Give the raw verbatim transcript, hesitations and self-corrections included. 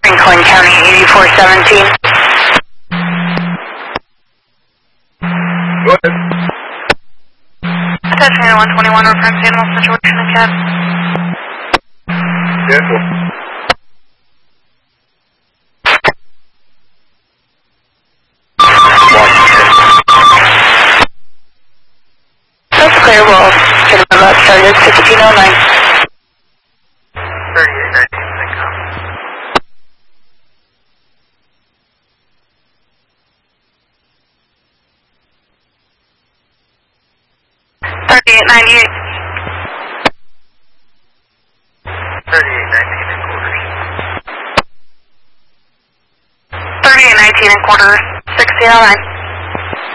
Franklin County, eighty-four seventeen. Go ahead. Attaching one twenty-one, reference animal situation in cab. Careful. That's clear, we'll get him about started sixteen oh nine. thirty-eight nineteen, thank you. thirty-eight ninety-eight. thirty-eight nineteen and quarters. thirty-eight nineteen and quarters, sixteen oh nine.